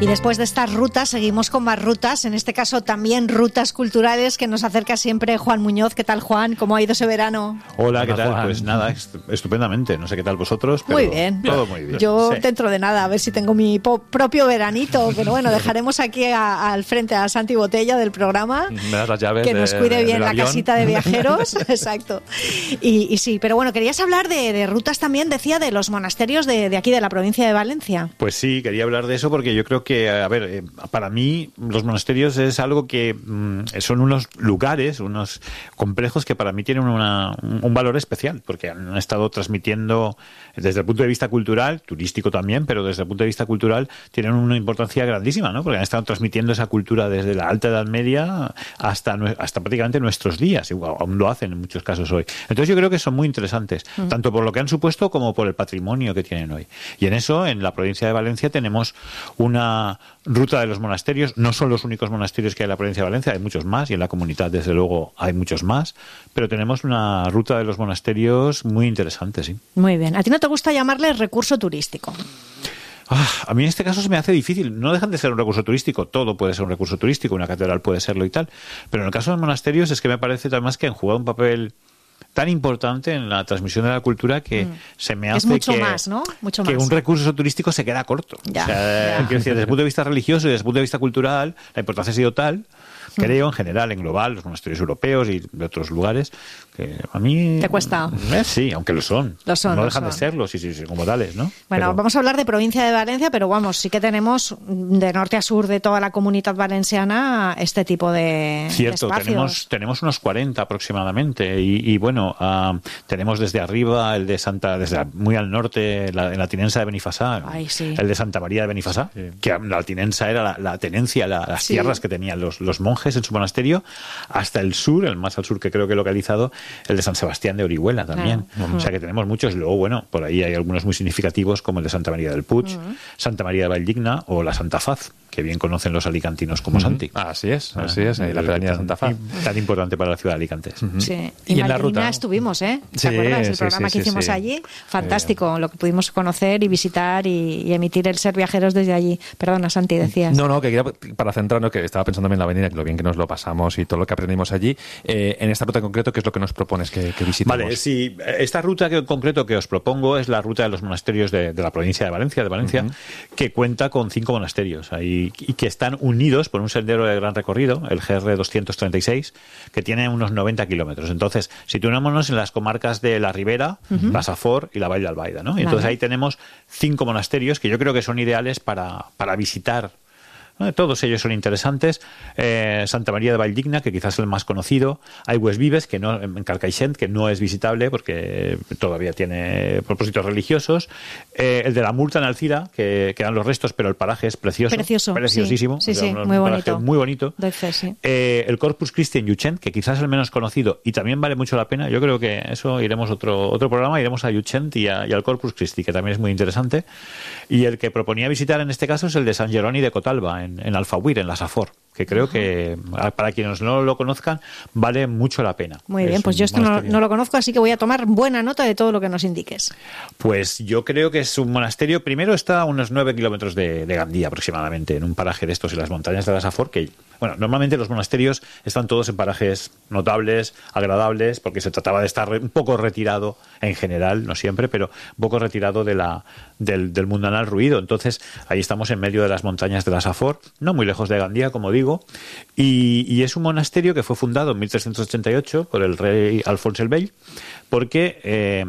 Y después de estas rutas seguimos con más rutas, en este caso también rutas culturales que nos acerca siempre Juan Muñoz. ¿Qué tal, Juan? ¿Cómo ha ido ese verano? Hola, ¿qué tal? Juan. Pues nada, estupendamente. No sé qué tal vosotros, pero Muy bien. todo muy bien. Yo Sí. dentro de nada, a ver si tengo mi propio veranito, pero bueno, dejaremos aquí al frente a Santi Botella del programa. Me das las llaves Que nos cuide bien del la avión. casita de viajeros. Exacto. Y sí, pero bueno, querías hablar de rutas también, decía, de los monasterios de aquí, de la provincia de Valencia. Pues sí, quería hablar de eso porque yo creo que, a ver, para mí los monasterios es algo que son unos lugares, unos complejos que para mí tienen un valor especial, porque han estado transmitiendo desde el punto de vista cultural, turístico también, pero desde el punto de vista cultural tienen una importancia grandísima, ¿no? Porque han estado transmitiendo esa cultura desde la Alta Edad Media hasta prácticamente nuestros días, igual, aún lo hacen en muchos casos hoy. Entonces yo creo que son muy interesantes, tanto por lo que han supuesto como por el patrimonio que tienen hoy. Y en eso, en la provincia de Valencia, tenemos una ruta de los monasterios. No son los únicos monasterios que hay en la provincia de Valencia, hay muchos más, y en la comunidad, desde luego, hay muchos más, pero tenemos una ruta de los monasterios muy interesante, sí. Muy bien. ¿A ti no te gusta llamarle recurso turístico? A mí en este caso se me hace difícil. No dejan de ser un recurso turístico. Todo puede ser un recurso turístico, una catedral puede serlo y tal. Pero en el caso de los monasterios es que me parece además que han jugado un papel tan importante en la transmisión de la cultura que se me hace Es mucho que, más, ¿no? Mucho que más. un recurso turístico se queda corto. Ya, O sea, ya. quiero decir, desde el punto de vista religioso y desde el punto de vista cultural, la importancia ha sido tal, creo, en general, en global, los monasterios europeos y de otros lugares, que a mí... ¿Te cuesta? Sí, aunque lo son. Lo son, no lo dejan de son. serlo, sí, como tales, ¿no? Bueno, Pero- vamos a hablar de provincia de Valencia, pero vamos, sí que tenemos de norte a sur de toda la comunidad valenciana este tipo de Cierto, espacios. tenemos unos 40 aproximadamente y bueno, tenemos desde arriba el de desde muy al norte, en la tinensa de Benifasá, Ay, sí. el de Santa María de Benifasá, que la tinensa era la tenencia, las Sí. tierras que tenían los monjes en su monasterio, hasta el sur, el más al sur que creo que he localizado, el de San Sebastián de Orihuela también. O sea que tenemos muchos, luego bueno, por ahí hay algunos muy significativos como el de Santa María del Puig, Santa María de Valldigna o la Santa Faz, que bien conocen los alicantinos como Santi. Así es, ahí la pedanía de Santa Faz. Tan importante para la ciudad de Alicante. Sí. Y en la Valdivina ruta estuvimos, ¿eh? ¿Te Sí, acuerdas? El sí, programa sí, que sí, hicimos sí. allí. Fantástico, lo que pudimos conocer y visitar y emitir el Ser Viajeros desde allí. Perdona, Santi, decías. No, que quería, para centrarnos, que estaba pensando bien en la avenida, que lo bien que nos lo pasamos y todo lo que aprendimos allí, en esta ruta en concreto, ¿qué es lo que nos propones que visitemos? Vale, sí, esta ruta en concreto que os propongo es la ruta de los monasterios de la provincia de Valencia, que cuenta con 5 monasterios ahí, y que están unidos por un sendero de gran recorrido, el GR 236, que tiene unos 90 kilómetros. Entonces, situémonos en las comarcas de la Ribera, la Safor y la Vall d'Albaida, ¿no? Y entonces ahí tenemos 5 monasterios que yo creo que son ideales para visitar. Todos ellos son interesantes. Santa María de Valldigna, que quizás es el más conocido. Aigües Vives, que no, en Carcaixent, que no es visitable porque todavía tiene propósitos religiosos. El de la Murta en Alcira, que quedan los restos, pero el paraje es precioso. Preciosísimo. Sí, O sea, muy paraje bonito. muy bonito. Doy fe, sí. El Corpus Christi en Llutxent, que quizás es el menos conocido y también vale mucho la pena. Yo creo que eso iremos otro programa, iremos a Llutxent y al Corpus Christi, que también es muy interesante. Y el que proponía visitar en este caso es el de San Jeroni de Cotalba, en Alfahuir, en la Safor, que creo que para quienes no lo conozcan vale mucho la pena. Muy bien, pues yo esto no lo conozco, así que voy a tomar buena nota de todo lo que nos indiques. Pues yo creo que es un monasterio, primero está a unos 9 kilómetros de Gandía aproximadamente, en un paraje de estos en las montañas de la Safor, que bueno, normalmente los monasterios están todos en parajes notables, agradables, porque se trataba de estar un poco retirado en general, no siempre, pero un poco retirado del mundanal ruido. Entonces, ahí estamos en medio de las montañas de la Safor, no muy lejos de Gandía, como digo, y es un monasterio que fue fundado en 1388 por el rey Alfonso el Bell, porque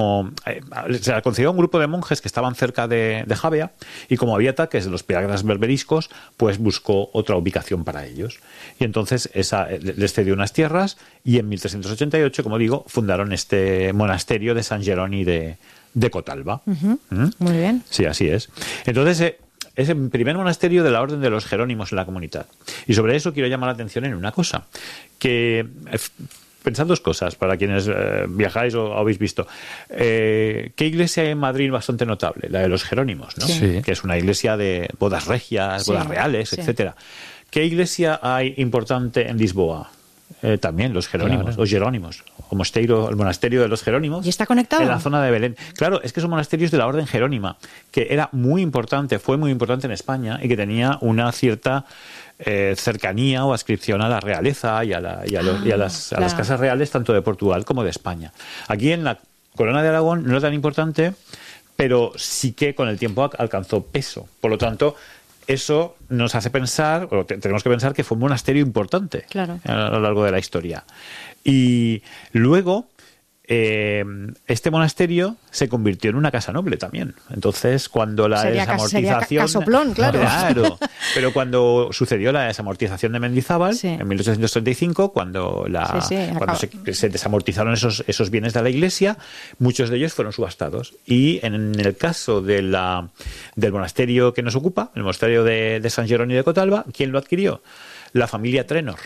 se le concedió a un grupo de monjes que estaban cerca de Javea, y como había ataques de los piratas berberiscos, pues buscó otra ubicación para ellos. Y entonces les cedió unas tierras, y en 1388, como digo, fundaron este monasterio de San Jeroni de Cotalba. Muy bien. Sí, así es. Entonces, es el primer monasterio de la Orden de los Jerónimos en la comunidad. Y sobre eso quiero llamar la atención en una cosa, que... Pensad dos cosas, para quienes viajáis o habéis visto. ¿Qué iglesia hay en Madrid bastante notable? La de los Jerónimos, ¿no? Sí. Que es una iglesia de bodas regias, bodas reales, etcétera. ¿Qué iglesia hay importante en Lisboa? también los Jerónimos, Claro. los Jerónimos, el monasterio de los Jerónimos. ¿Y está conectado? En la zona de Belén. Claro, es que son monasterios de la Orden Jerónima, que era muy importante, fue muy importante en España y que tenía una cierta cercanía o adscripción a la realeza y a las casas reales tanto de Portugal como de España. Aquí en la Corona de Aragón no era tan importante, pero sí que con el tiempo alcanzó peso. Por lo tanto, eso nos hace pensar, o tenemos que pensar que fue un monasterio importante Claro. a lo largo de la historia. Y luego, este monasterio se convirtió en una casa noble también. Entonces, cuando la desamortización... Sería casoplón, claro. Claro, pero cuando sucedió la desamortización de Mendizábal, Sí. en 1835, cuando se desamortizaron esos bienes de la Iglesia, muchos de ellos fueron subastados. Y en el caso del monasterio que nos ocupa, el monasterio de San Jerónimo de Cotalba, ¿quién lo adquirió? La familia Trenor.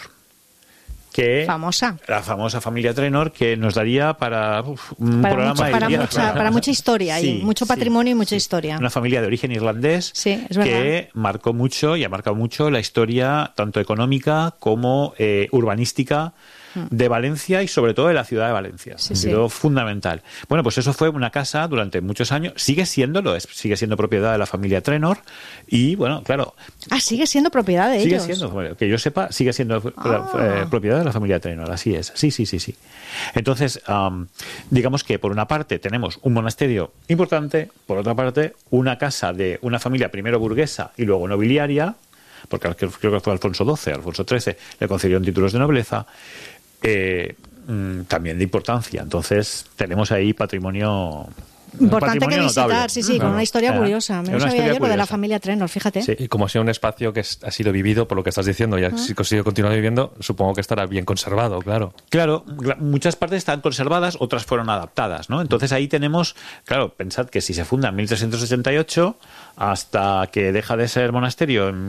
La famosa familia Trenor, que nos daría para un programa para mucha historia, sí, y mucho patrimonio y mucha historia. Una familia de origen irlandés, sí, es que marcó mucho y ha marcado mucho la historia tanto económica como urbanística de Valencia y sobre todo de la ciudad de Valencia. Sí, ha sido fundamental. Bueno, pues eso fue una casa durante muchos años, sigue siendo propiedad de la familia Trenor y bueno, claro. Sigue siendo propiedad de ellos. Sigue siendo, que yo sepa, sigue siendo propiedad de la familia Trenor, así es. Sí. Entonces, digamos que por una parte tenemos un monasterio importante, por otra parte una casa de una familia primero burguesa y luego nobiliaria, porque creo que fue Alfonso XIII le concedieron títulos de nobleza, también de importancia. Entonces tenemos ahí patrimonio importante que visitar, notable. sí, con una historia curiosa. Me lo sabía yo lo de la familia Trenor, fíjate. Sí. Y como ha sido un espacio que ha sido vivido, por lo que estás diciendo, y ha sido continuado viviendo, supongo que estará bien conservado, claro. Claro, muchas partes están conservadas, otras fueron adaptadas, ¿no? Entonces ahí tenemos, claro, pensad que si se funda en 1388 hasta que deja de ser monasterio en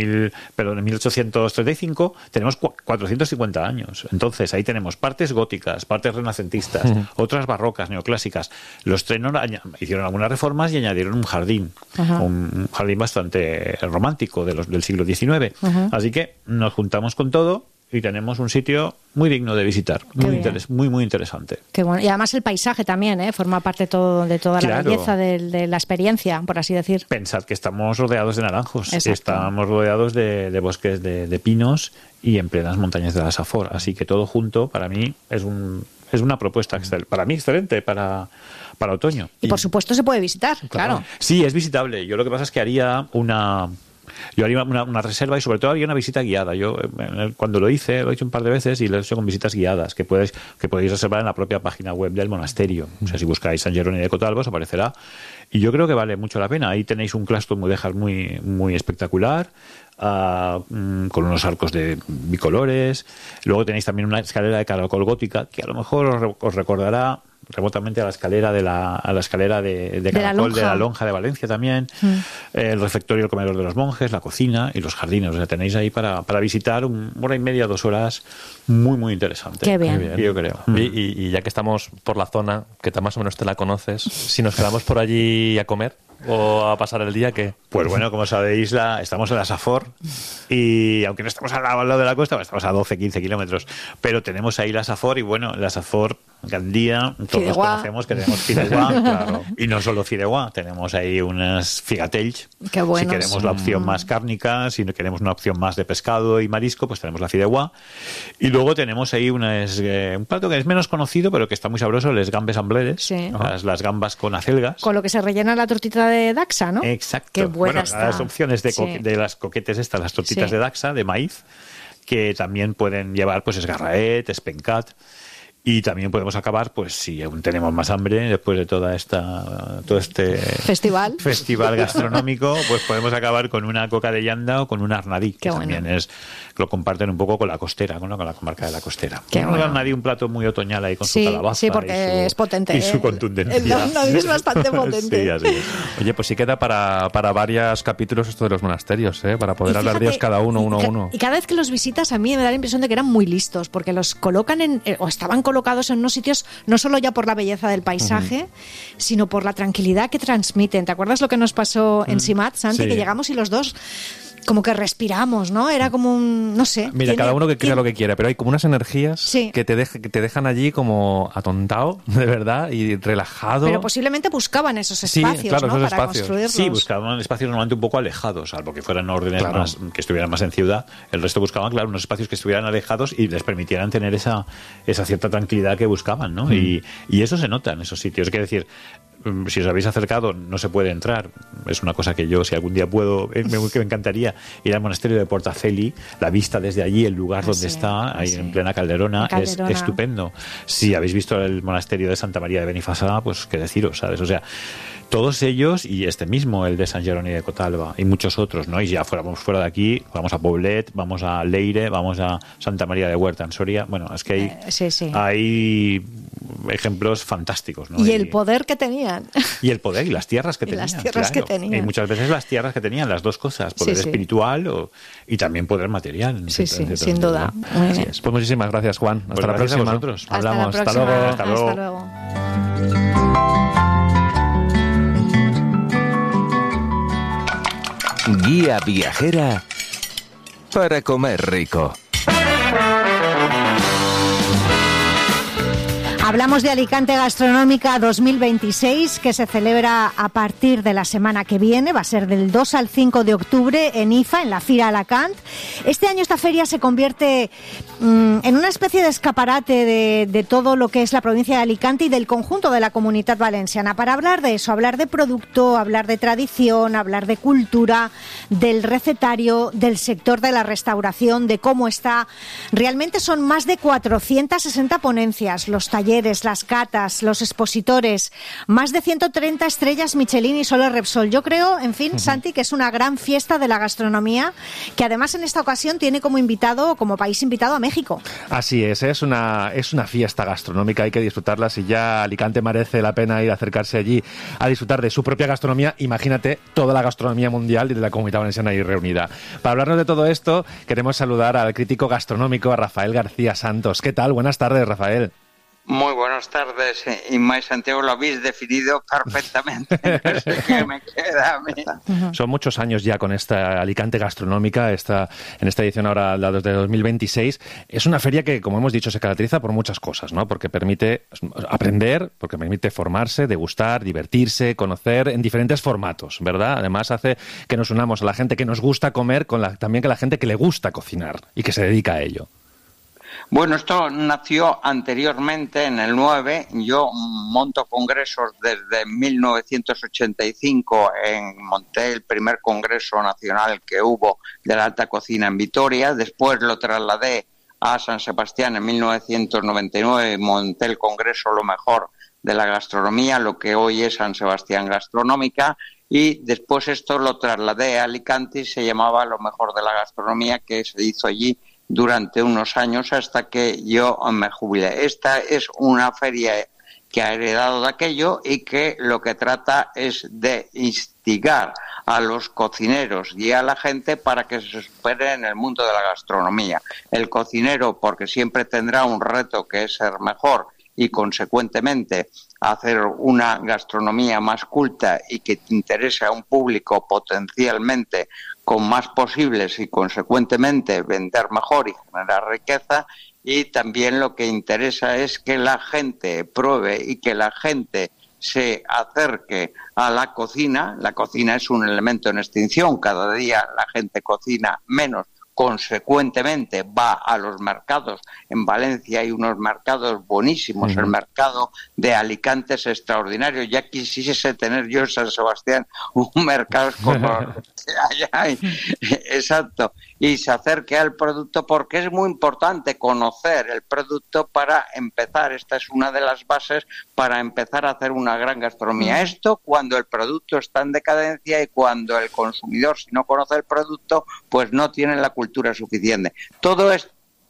1835, tenemos 450 años. Entonces ahí tenemos partes góticas, partes renacentistas, otras barrocas, neoclásicas. Los Trenor hicieron algunas reformas y añadieron un jardín bastante romántico del siglo XIX. Así que nos juntamos con todo y tenemos un sitio muy digno de visitar, muy interesante. Qué bueno. Y además el paisaje también, forma parte de toda la belleza de la experiencia, por así decir. Pensad que estamos rodeados de naranjos, Exacto. Estamos rodeados de bosques de pinos y en plenas montañas de la Safor, así que todo junto para mí es una propuesta para mí excelente para otoño. Y por supuesto se puede visitar, claro. Sí, es visitable. Yo lo que pasa es que haría una reserva y sobre todo haría una visita guiada. Yo cuando lo he hecho un par de veces y lo he hecho con visitas guiadas que podéis reservar en la propia página web del monasterio. O sea, si buscáis San Jerónimo de Cotalba os aparecerá. Y yo creo que vale mucho la pena. Ahí tenéis un claustro mudéjar muy espectacular, con unos arcos de bicolores. Luego tenéis también una escalera de caracol gótica que a lo mejor os recordará remotamente a la escalera de caracol de la lonja de Valencia también, el refectorio, el comedor de los monjes, la cocina y los jardines. O sea, tenéis ahí para visitar 1 hora y media, 2 horas, muy interesante. Qué bien. Yo creo. Y ya que estamos por la zona, que más o menos te la conoces, si nos quedamos por allí a comer o a pasar el día, ¿qué? Pues bueno, como sabéis, estamos en la Safor y aunque no estamos al lado de la costa, estamos a 12-15 kilómetros, pero tenemos ahí la Safor y bueno, la Safor, Gandía, todos conocemos que tenemos fideuà, claro. Y no solo fideuà, tenemos ahí unas figatells. Qué buenos. Si queremos la opción más cárnica, si queremos una opción más de pescado y marisco, pues tenemos la fideuà. Y luego tenemos ahí un plato que es menos conocido, pero que está muy sabroso, les gambes ambleres, sí. las gambas con acelgas. Con lo que se rellena la tortita de Daxa, ¿no? Exacto. Qué buena está. Las opciones de las coquetes estas, las tortitas de Daxa, de maíz, que también pueden llevar pues esgarraet, espencat. Y también podemos acabar, pues si aún tenemos más hambre después de todo este festival gastronómico, pues podemos acabar con una coca de llanda o con un arnadí, que también lo comparten un poco con la costera, con la comarca de la costera. El arnadí, un plato muy otoñal ahí con su calabaza. Sí, porque es potente. Y su contundencia. El arnadí es bastante potente. Sí, así es. Oye, pues sí queda para varios capítulos esto de los monasterios, para poder hablar de ellos cada uno a uno. Y cada vez que los visitas a mí me da la impresión de que eran muy listos, porque los colocan o estaban colocados en unos sitios no solo ya por la belleza del paisaje, sino por la tranquilidad que transmiten. ¿Te acuerdas lo que nos pasó en Simat, Santi? Sí. Que llegamos y los dos como que respiramos, ¿no? Era como un, no sé. Mira, cada uno que crea lo que quiera, pero hay como unas energías que te dejan allí como atontado, de verdad, y relajado. Pero posiblemente buscaban esos espacios, claro, ¿no? Esos para espacios. construirlos. Sí, buscaban espacios normalmente un poco alejados, salvo que fueran órdenes más, que estuvieran más en ciudad. El resto buscaban, claro, unos espacios que estuvieran alejados y les permitieran tener esa cierta tranquilidad que buscaban, ¿no? Y eso se nota en esos sitios. Quiere decir, si os habéis acercado, no se puede entrar. Es una cosa que yo, si algún día puedo, que me encantaría ir al monasterio de Portaceli. La vista desde allí, el lugar donde está, ahí en plena Calderona, es estupendo. Si habéis visto el monasterio de Santa María de Benifasá, pues qué deciros, ¿sabes? O sea, todos ellos y este mismo, el de San Jerónimo de Cotalba y muchos otros, ¿no? Y ya vamos fuera de aquí, vamos a Poblet, vamos a Leire, vamos a Santa María de Huerta en Soria. Bueno, es que hay ejemplos fantásticos, ¿no? Y el poder que tenían. Y el poder y las tierras que tenían. Las tierras que tenían. Y muchas veces las tierras que tenían, las dos cosas, poder espiritual y también poder material. Sin duda. Así es. Pues muchísimas gracias, Juan. Hasta la próxima. Vosotros. Hablamos. Hasta luego. Hasta luego. Guía viajera para comer rico. Hablamos de Alicante Gastronómica 2026, que se celebra a partir de la semana que viene. Va a ser del 2 al 5 de octubre en IFA, en la Fira Alacant. Este año esta feria se convierte en una especie de escaparate de todo lo que es la provincia de Alicante y del conjunto de la Comunitat Valenciana. Para hablar de eso, hablar de producto, hablar de tradición, hablar de cultura, del recetario, del sector de la restauración, de cómo está. Realmente son más de 460 ponencias, los talleres, las catas, los expositores, más de 130 estrellas Michelin y Solo Repsol. Yo creo, en fin, Santi, que es una gran fiesta de la gastronomía, que además en esta ocasión tiene como invitado, como país invitado a México. Así es una fiesta gastronómica, hay que disfrutarla. Si ya Alicante merece la pena ir a acercarse allí a disfrutar de su propia gastronomía, imagínate toda la gastronomía mundial y de la Comunidad Valenciana ahí reunida. Para hablarnos de todo esto, queremos saludar al crítico gastronómico, a Rafael García Santos. ¿Qué tal? Buenas tardes, Rafael. Muy buenas tardes, Inma y Santiago, lo habéis definido perfectamente. No sé qué me queda a mí. Son muchos años ya con esta Alicante Gastronómica, en esta edición ahora, la de 2026. Es una feria que, como hemos dicho, se caracteriza por muchas cosas, ¿no? Porque permite aprender, porque permite formarse, degustar, divertirse, conocer en diferentes formatos, ¿verdad? Además hace que nos unamos a la gente que nos gusta comer también con la gente que le gusta cocinar y que se dedica a ello. Bueno, esto nació anteriormente, en el 9. Yo monto congresos desde 1985. Monté el primer congreso nacional que hubo de la alta cocina en Vitoria. Después lo trasladé a San Sebastián en 1999 y monté el congreso Lo Mejor de la Gastronomía, lo que hoy es San Sebastián Gastronómica. Y después esto lo trasladé a Alicante y se llamaba Lo Mejor de la Gastronomía, que se hizo allí durante unos años hasta que yo me jubilé. Esta es una feria que ha heredado de aquello y que lo que trata es de instigar a los cocineros y a la gente para que se supere en el mundo de la gastronomía. El cocinero, porque siempre tendrá un reto que es ser mejor y consecuentemente hacer una gastronomía más culta y que interese a un público potencialmente con más posibles y consecuentemente vender mejor y generar riqueza. Y también lo que interesa es que la gente pruebe y que la gente se acerque a la cocina. La cocina es un elemento en extinción, cada día la gente cocina menos, consecuentemente va a los mercados. En Valencia hay unos mercados buenísimos, el mercado de Alicante es extraordinario. Ya quisiese tener yo en San Sebastián un mercado como hay. Exacto. Y se acerque al producto, porque es muy importante conocer el producto para empezar. Esta es una de las bases para empezar a hacer una gran gastronomía. Esto cuando el producto está en decadencia y cuando el consumidor, si no conoce el producto, pues no tiene la cultura suficiente. Todo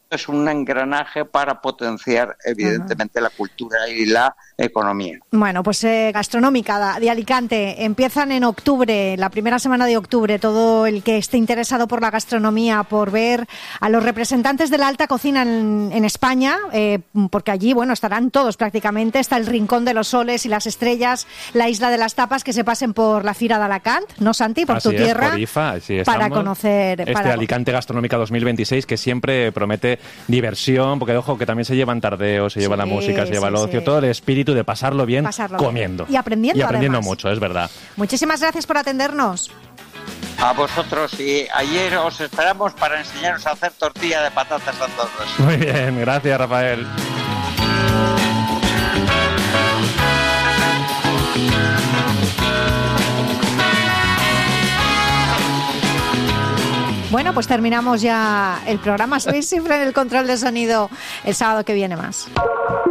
es un engranaje para potenciar, evidentemente, la cultura y la economía. Bueno, pues Gastronómica de Alicante, empiezan en octubre, la primera semana de octubre. Todo el que esté interesado por la gastronomía, por ver a los representantes de la alta cocina en España, porque allí, bueno, estarán todos prácticamente. Está el Rincón de los Soles y las Estrellas, la Isla de las Tapas, que se pasen por la Fira de Alacant, ¿no, Santi? Por tu tierra. Por IFA, para conocer. Alicante Gastronómica 2026, que siempre promete diversión, porque ojo, que también se llevan tardeos, se lleva la música, se lleva el ocio, todo el espíritu de pasarlo bien comiendo. Y aprendiendo además. Mucho, es verdad. Muchísimas gracias por atendernos. A vosotros, y ayer os esperamos para enseñaros a hacer tortilla de patatas a todos. Muy bien, gracias, Rafael. Bueno, pues terminamos ya el programa. Sois siempre en el control de sonido. El sábado que viene más.